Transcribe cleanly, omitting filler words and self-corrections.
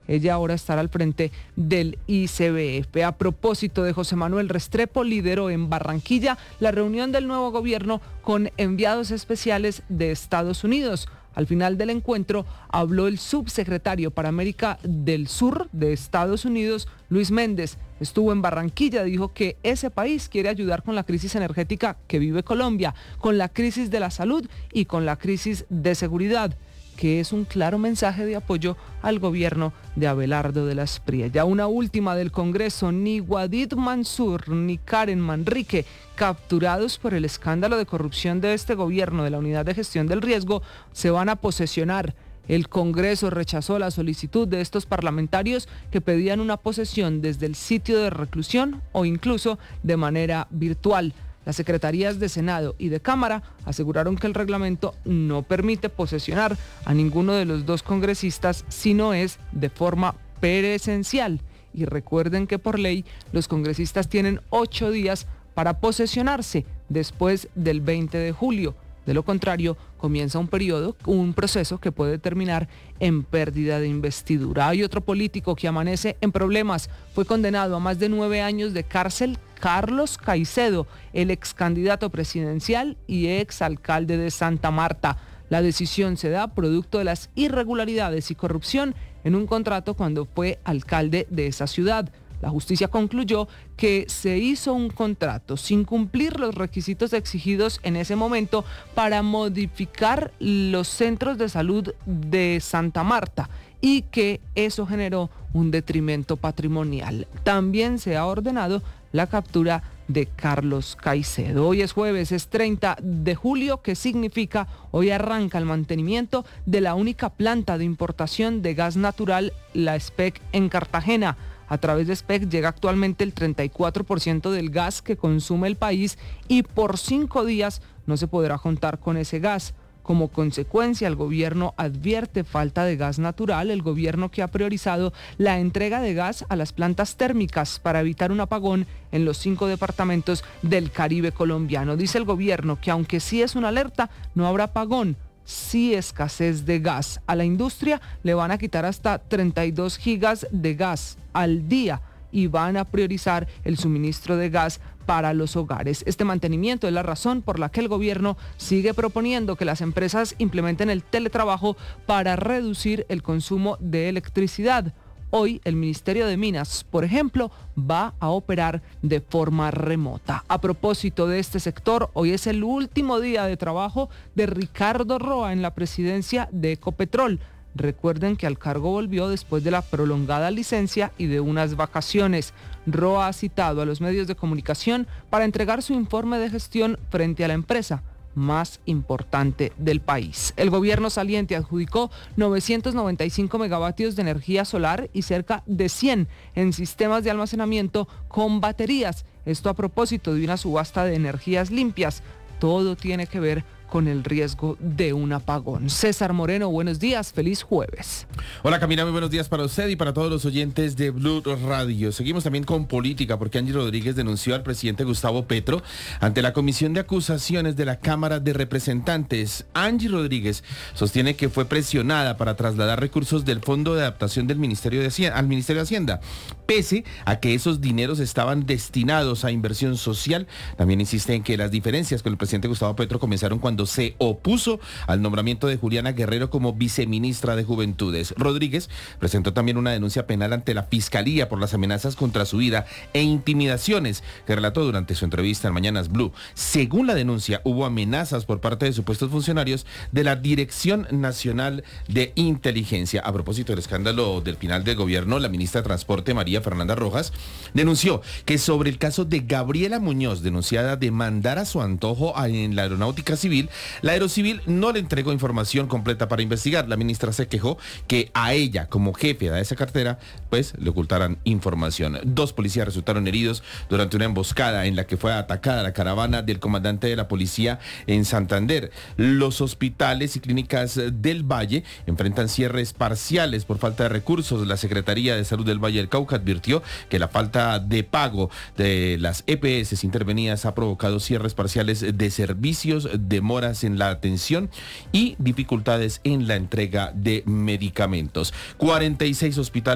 Ella ahora estará al frente del ICBF. A propósito de José Manuel Restrepo, lideró en Barranquilla la reunión del nuevo gobierno con enviados especiales de Estados Unidos. Al final del encuentro habló el subsecretario para América del Sur de Estados Unidos, Luis Méndez. Estuvo en Barranquilla, dijo que ese país quiere ayudar con la crisis energética que vive Colombia, con la crisis de la salud y con la crisis de seguridad, que es un claro mensaje de apoyo al gobierno de Abelardo de la Espriella. Ya una última del Congreso: ni Wadid Mansur ni Karen Manrique, capturados por el escándalo de corrupción de este gobierno de la Unidad de Gestión del Riesgo, se van a posesionar. El Congreso rechazó la solicitud de estos parlamentarios que pedían una posesión desde el sitio de reclusión o incluso de manera virtual. Las secretarías de Senado y de Cámara aseguraron que el reglamento no permite posesionar a ninguno de los dos congresistas si no es de forma presencial. Y recuerden que por ley los congresistas tienen 8 días para posesionarse después del 20 de julio. De lo contrario, comienza un proceso que puede terminar en pérdida de investidura. Hay otro político que amanece en problemas. Fue condenado a más de 9 años de cárcel Carlos Caicedo, el ex candidato presidencial y ex alcalde de Santa Marta. La decisión se da producto de las irregularidades y corrupción en un contrato cuando fue alcalde de esa ciudad. La justicia concluyó que se hizo un contrato sin cumplir los requisitos exigidos en ese momento para modificar los centros de salud de Santa Marta y que eso generó un detrimento patrimonial. También se ha ordenado la captura de Carlos Caicedo. Hoy es jueves, es 30 de julio, que significa hoy arranca el mantenimiento de la única planta de importación de gas natural, la SPEC, en Cartagena. A través de SPEC llega actualmente el 34% del gas que consume el país y por 5 días no se podrá contar con ese gas. Como consecuencia, el gobierno advierte falta de gas natural, el gobierno que ha priorizado la entrega de gas a las plantas térmicas para evitar un apagón en los 5 departamentos del Caribe colombiano. Dice el gobierno que aunque sí es una alerta, no habrá apagón, sí escasez de gas. A la industria le van a quitar hasta 32 gigas de gas al día y van a priorizar el suministro de gas para los hogares. Este mantenimiento es la razón por la que el gobierno sigue proponiendo que las empresas implementen el teletrabajo para reducir el consumo de electricidad. Hoy el Ministerio de Minas, por ejemplo, va a operar de forma remota. A propósito de este sector, hoy es el último día de trabajo de Ricardo Roa en la presidencia de Ecopetrol. Recuerden que al cargo volvió después de la prolongada licencia y de unas vacaciones. Roa ha citado a los medios de comunicación para entregar su informe de gestión frente a la empresa más importante del país. El gobierno saliente adjudicó 995 megavatios de energía solar y cerca de 100 en sistemas de almacenamiento con baterías. Esto a propósito de una subasta de energías limpias. Todo tiene que ver con el riesgo de un apagón. César Moreno, buenos días, feliz jueves. Hola Camila, muy buenos días para usted y para todos los oyentes de Blue Radio. Seguimos también con política porque Angie Rodríguez denunció al presidente Gustavo Petro ante la Comisión de Acusaciones de la Cámara de Representantes. Angie Rodríguez sostiene que fue presionada para trasladar recursos del Fondo de Adaptación del Ministerio de Hacienda, al Ministerio de Hacienda, pese a que esos dineros estaban destinados a inversión social. También insiste en que las diferencias con el presidente Gustavo Petro comenzaron cuando se opuso al nombramiento de Juliana Guerrero como viceministra de Juventudes. Rodríguez presentó también una denuncia penal ante la Fiscalía por las amenazas contra su vida e intimidaciones que relató durante su entrevista en Mañanas Blue. Según la denuncia, hubo amenazas por parte de supuestos funcionarios de la Dirección Nacional de Inteligencia. A propósito del escándalo del final del gobierno, la ministra de Transporte, María Fernanda Rojas, denunció que sobre el caso de Gabriela Muñoz, denunciada de mandar a su antojo en la Aeronáutica Civil, la Aerocivil no le entregó información completa para investigar. La ministra se quejó que a ella, como jefe de esa cartera, pues le ocultaran información. 2 policías resultaron heridos durante una emboscada en la que fue atacada la caravana del comandante de la policía en Santander. Los hospitales y clínicas del Valle enfrentan cierres parciales por falta de recursos. La Secretaría de Salud del Valle del Cauca advirtió que la falta de pago de las EPS intervenidas ha provocado cierres parciales de servicios, demoras en la atención y dificultades en la entrega de medicamentos. 46 hospitales